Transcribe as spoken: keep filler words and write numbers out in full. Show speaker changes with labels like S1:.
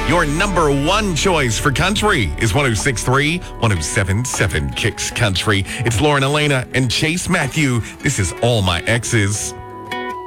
S1: Your number one choice for country is one oh six point three, one oh seven point seven Kicks Country. It's Lauren Elena and Chase Matthew. This is All My Exes.